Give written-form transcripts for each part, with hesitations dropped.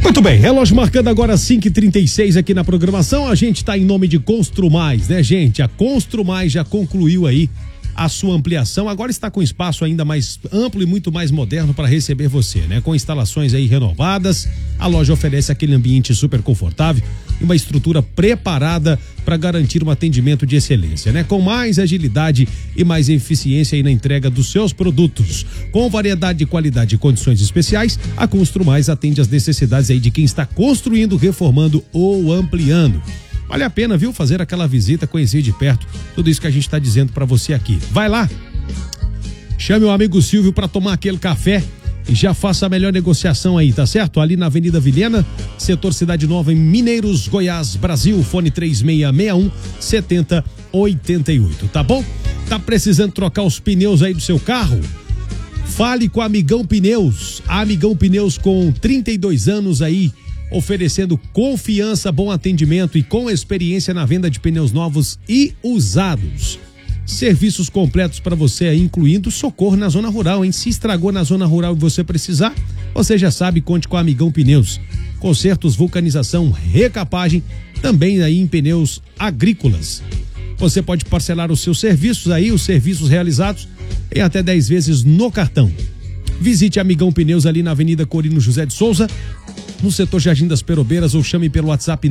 Muito bem, relógio marcando agora 5h36 aqui na programação. A gente está em nome de Construmais, né, gente? A Construmais já concluiu aí a sua ampliação, agora está com espaço ainda mais amplo e muito mais moderno para receber você, né? Com instalações aí renovadas, a loja oferece aquele ambiente super confortável e uma estrutura preparada para garantir um atendimento de excelência, né? Com mais agilidade e mais eficiência aí na entrega dos seus produtos. Com variedade de qualidade e condições especiais, a Construmais atende às necessidades aí de quem está construindo, reformando ou ampliando. Vale a pena, viu, fazer aquela visita, conhecer de perto tudo isso que a gente está dizendo para você aqui. Vai lá, chame o amigo Silvio para tomar aquele café e já faça a melhor negociação aí, tá certo? Ali na Avenida Vilhena, setor Cidade Nova, em Mineiros, Goiás, Brasil, fone 3661-7088, tá bom? Tá precisando trocar os pneus aí do seu carro? Fale com a Amigão Pneus. A Amigão Pneus, com 32 anos aí, oferecendo confiança, bom atendimento e com experiência na venda de pneus novos e usados. Serviços completos para você aí, incluindo socorro na zona rural, hein? Se estragou na zona rural e você precisar, você já sabe, conte com a Amigão Pneus. Consertos, vulcanização, recapagem, também aí em pneus agrícolas. Você pode parcelar os seus serviços aí, os serviços realizados, em até 10 vezes no cartão. Visite a Amigão Pneus ali na Avenida Corino José de Souza, no setor Jardim das Perobeiras, ou chame pelo WhatsApp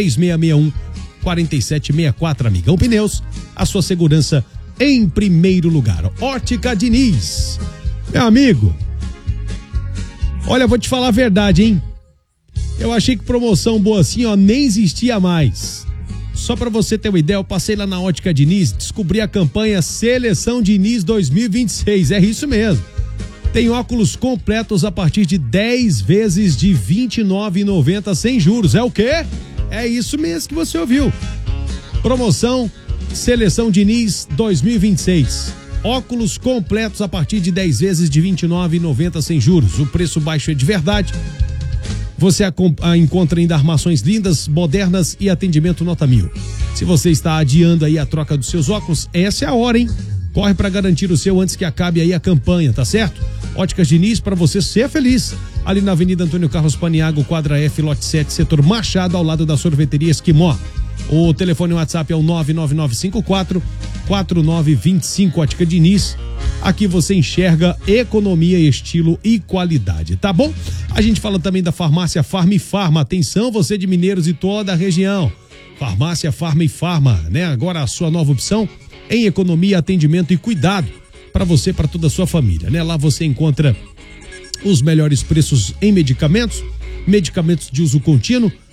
3661-4764. Amigão Pneus, a sua segurança em primeiro lugar. Ótica Diniz, meu amigo, olha, vou te falar a verdade, hein? Eu achei que promoção boa assim, ó, nem existia mais. Só pra você ter uma ideia, eu passei lá na Ótica Diniz, descobri a campanha Seleção Diniz 2026, é isso mesmo. Tem óculos completos a partir de 10 vezes de R$ 29,90 sem juros. É o quê? É isso mesmo que você ouviu. Promoção Seleção Diniz 2026. Óculos completos a partir de 10 vezes de R$ 29,90 sem juros. O preço baixo é de verdade. Você encontra ainda armações lindas, modernas e atendimento nota 1000. Se você está adiando aí a troca dos seus óculos, essa é a hora, hein? Corre para garantir o seu antes que acabe aí a campanha, tá certo? Óticas Diniz, para você ser feliz. Ali na Avenida Antônio Carlos Paniago, quadra F, lote 7, setor Machado, ao lado da sorveteria Esquimó. O telefone WhatsApp é o 99954-4925. Ótica Diniz. Aqui você enxerga economia, estilo e qualidade, tá bom? A gente fala também da farmácia Farma e Farma. Atenção, você de Mineiros e toda a região. Farmácia Farma e Farma, né? Agora a sua nova opção em economia, atendimento e cuidado para você, para toda a sua família, né? Lá você encontra os melhores preços em medicamentos de uso contínuo,